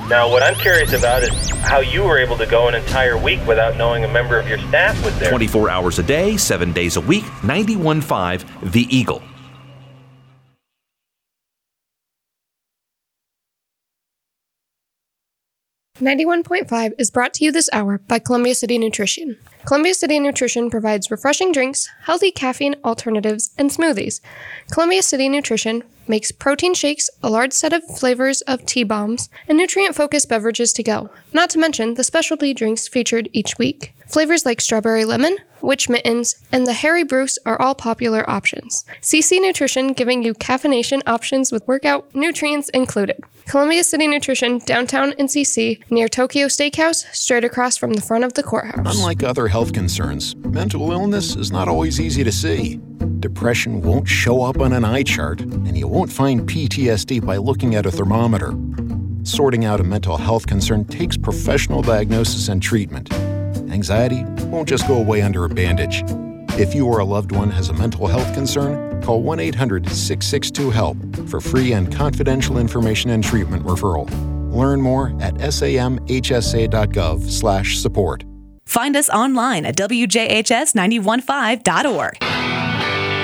Now, what I'm curious about is how you were able to go an entire week without knowing a member of your staff was there. 24 hours a day, 7 days a week, 91.5 The Eagle. .5 is brought to you this hour by Columbia City Nutrition. Columbia City Nutrition provides refreshing drinks, healthy caffeine alternatives, and smoothies. Columbia City Nutrition makes protein shakes, a large set of flavors of tea bombs, and nutrient-focused beverages to go, not to mention the specialty drinks featured each week. Flavors like strawberry lemon, witch mittens, and the Harry Bruce are all popular options. CC Nutrition giving you caffeination options with workout nutrients included. Columbia City Nutrition, downtown in CC, near Tokyo Steakhouse, straight across from the front of the courthouse. Unlike other health concerns, mental illness is not always easy to see. Depression won't show up on an eye chart, and you won't find PTSD by looking at a thermometer. Sorting out a mental health concern takes professional diagnosis and treatment. Anxiety won't just go away under a bandage. If you or a loved one has a mental health concern, call 1-800-662-HELP for free and confidential information and treatment referral. Learn more at samhsa.gov/support. Find us online at WJHS915.org.